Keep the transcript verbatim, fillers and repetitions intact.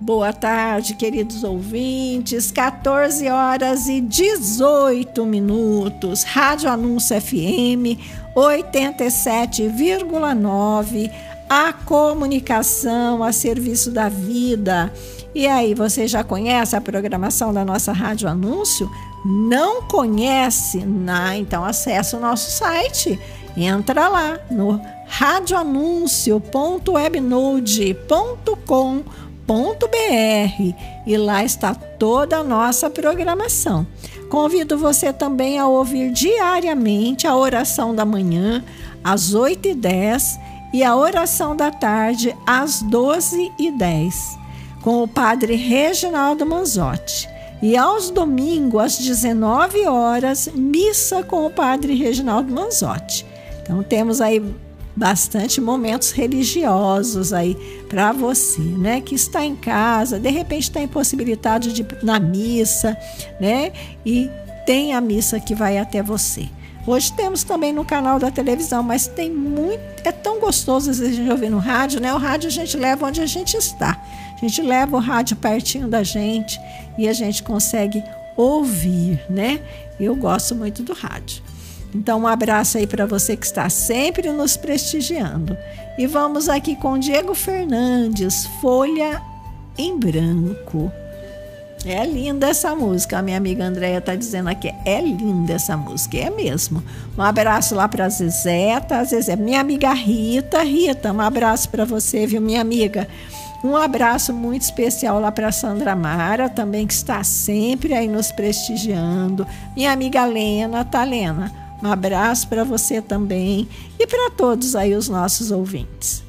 Boa tarde, queridos ouvintes, quatorze horas e dezoito minutos, Rádio Anúncio F M oitenta e sete vírgula nove, a comunicação a serviço da vida. E aí, você já conhece a programação da nossa Rádio Anúncio? Não conhece? Não, então acesse o nosso site, entra lá no radioanúncio ponto webnode ponto com ponto br e lá está toda a nossa programação. Convido você também a ouvir diariamente a oração da manhã às oito e dez e a oração da tarde às doze e dez com o padre Reginaldo Manzotti. E aos domingos às dezenove horas, missa com o padre Reginaldo Manzotti. Então temos aí bastante momentos religiosos aí para você, né? Que está em casa, de repente está impossibilitado de ir na missa, né? E tem a missa que vai até você. Hoje temos também no canal da televisão, mas tem muito, é tão gostoso às vezes a gente ouvir no rádio, né? O rádio a gente leva onde a gente está. A gente leva o rádio pertinho da gente e a gente consegue ouvir, né? Eu gosto muito do rádio. Então, um abraço aí para você que está sempre nos prestigiando. E vamos aqui com Diego Fernandes, Folha em Branco. É linda essa música, a minha amiga Andréia está dizendo aqui, é linda essa música, é mesmo. Um abraço lá para a Zezeta, a Zezé, minha amiga Rita, Rita, um abraço para você, viu, minha amiga? Um abraço muito especial lá para Sandra Mara, também que está sempre aí nos prestigiando. Minha amiga Lena, tá, Lena? Um abraço para você também e para todos aí os nossos ouvintes.